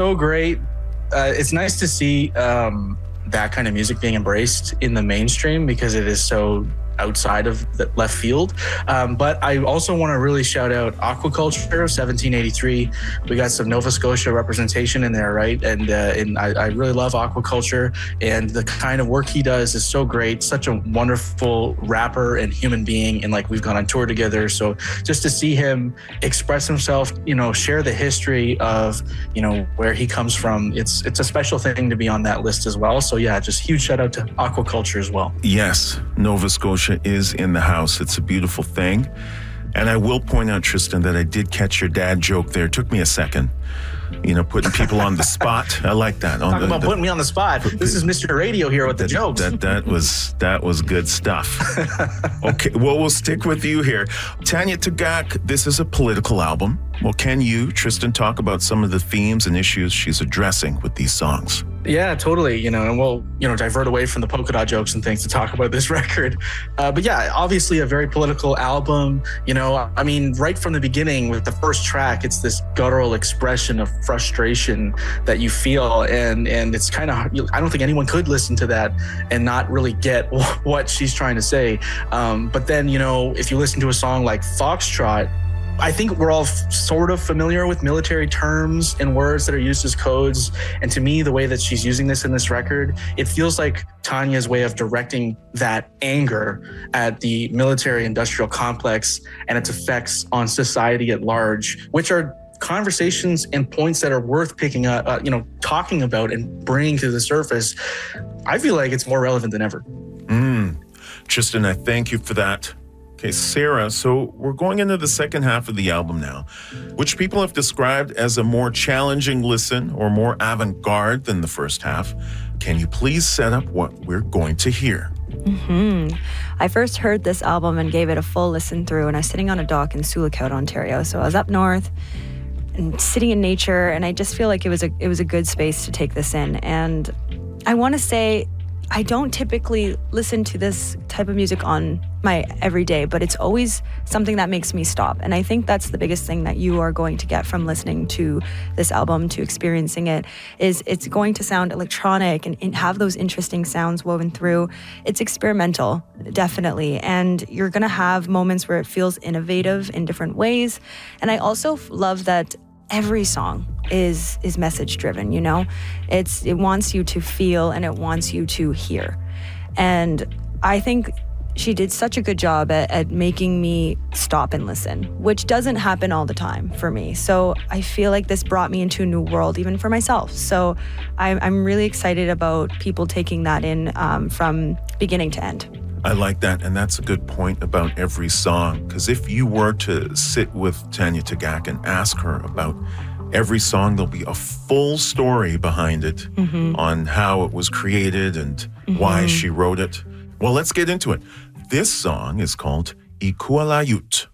so great. It's nice to see that kind of music being embraced in the mainstream because it is so outside of the left field. But I also want to really shout out Aquaculture 1783. We got some Nova Scotia representation in there, right? And I really love Aquaculture, and the kind of work he does is so great. Such a wonderful rapper and human being, and like we've gone on tour together. So just to see him express himself, share the history of, where he comes from, it's a special thing to be on that list as well. So yeah, just huge shout out to Aquaculture as well. Yes, Nova Scotia is in the house. It's a beautiful thing. And I will point out, Tristan, that I did catch your dad joke there. It took me a second. Putting people on the spot. I like that. Talk about putting me on the spot. This is Mr. Radio here with the jokes. That was good stuff. Okay, well, we'll stick with you here. Tanya Tagaq, this is a political album. Well, can you, Tristan, talk about some of the themes and issues she's addressing with these songs? Yeah, totally. And we'll, divert away from the polka dot jokes and things to talk about this record. But yeah, obviously a very political album. Right from the beginning with the first track, it's this guttural expression of frustration that you feel. And it's kind of, I don't think anyone could listen to that and not really get what she's trying to say. But then, if you listen to a song like Foxtrot, I think we're all sort of familiar with military terms and words that are used as codes. And to me, the way that she's using this in this record, it feels like Tanya's way of directing that anger at the military industrial complex and its effects on society at large, which are conversations and points that are worth picking up, talking about and bringing to the surface. I feel like it's more relevant than ever. Tristan, I thank you for that. Okay, Sarah, so we're going into the second half of the album now, which people have described as a more challenging listen or more avant-garde than the first half. Can you please set up what we're going to hear? I first heard this album and gave it a full listen through, and I was sitting on a dock in Sioux Lookout, Ontario. So I was up north and sitting in nature, and I just feel like it was a good space to take this in. And I want to say, I don't typically listen to this type of music on my everyday, but it's always something that makes me stop. And I think that's the biggest thing that you are going to get from listening to this album, to experiencing it, is it's going to sound electronic and have those interesting sounds woven through. It's experimental, definitely. And you're going to have moments where it feels innovative in different ways. And I also love that every song is message driven, it wants you to feel and it wants you to hear. And I think she did such a good job at making me stop and listen, which doesn't happen all the time for me. So I feel like this brought me into a new world, even for myself. So I'm really excited about people taking that in from beginning to end. I like that, and that's a good point about every song, because if you were to sit with Tanya Tagaq and ask her about every song, there'll be a full story behind it on how it was created and why she wrote it. Well, let's get into it. This song is called Ikualayut.